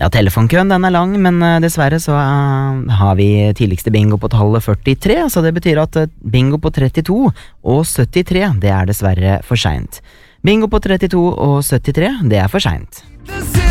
Ja, telefonkøen den lang, men dessverre så har vi tidligste bingo på tallet 43, så det betyr at bingo på 32 og 73, det dessverre for sent. Bingo på 32 og 73, det for sent.